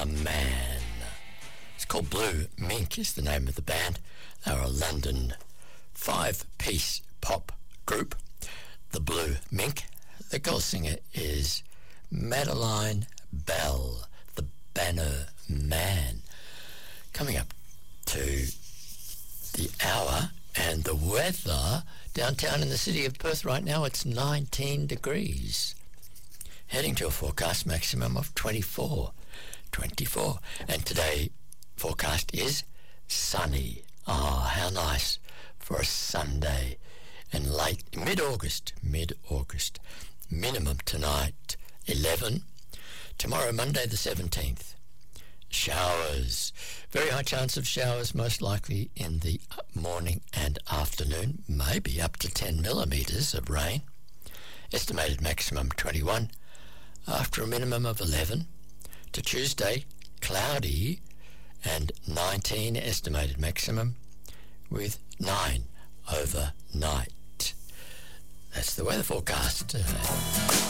a Man. It's called Blue Mink is the name of the band. They're a London 5-piece pop group, the Blue Mink. The girl singer is Madeline Bell, the Banner Man. Coming up to the hour and the weather downtown in the city of Perth right now, it's 19 degrees. Heading to a forecast maximum of 24. And today forecast is sunny. Oh, how nice for a Sunday and late mid-August. Minimum tonight 11. Tomorrow, Monday the 17th. Showers. Very high chance of showers, most likely in the morning and afternoon. Maybe up to 10 millimetres of rain. Estimated maximum 21. After a minimum of 11. To Tuesday, cloudy and 19 estimated maximum with 9 overnight. That's the weather forecast.